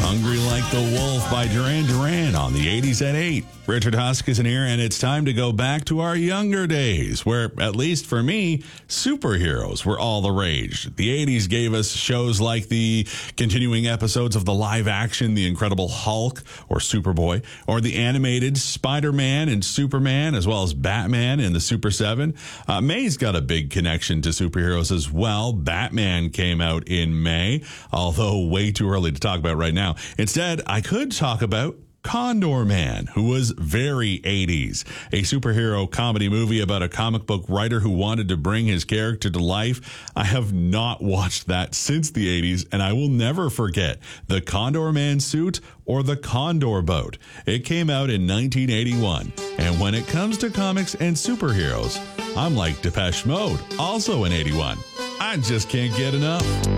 Hungry Like the Wolf by Duran Duran on the 80s at 8. Richard Huskisson here, and it's time to go back to our younger days, where, at least for me, superheroes were all the rage. The 80s gave us shows like the continuing episodes of the live action The Incredible Hulk or Superboy, or the animated Spider-Man and Superman, as well as Batman and the Super 7. May's got a big connection to superheroes as well. Batman came out in May, although way too early to talk about right now. Instead, I could talk about Condorman, who was very 80s, a superhero comedy movie about a comic book writer who wanted to bring his character to life. I have not watched that since the 80s, and I will never forget the Condorman suit or the Condor boat. It came out in 1981, and when it comes to comics and superheroes, I'm like Depeche Mode, also in 81. I just can't get enough.